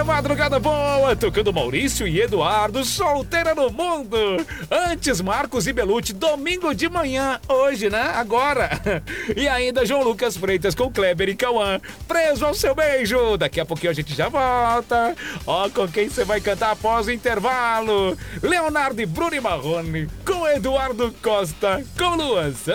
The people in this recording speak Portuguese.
Madrugada boa, tocando Maurício e Eduardo, solteira no mundo. Antes Marcos e Belucci, domingo de manhã, hoje, né? Agora. E ainda João Lucas Freitas com Kleber e Cauã, preso ao seu beijo. Daqui a pouquinho a gente já volta. Ó, com quem você vai cantar após o intervalo? Leonardo e Bruno e Marrone, com Eduardo Costa, com Luan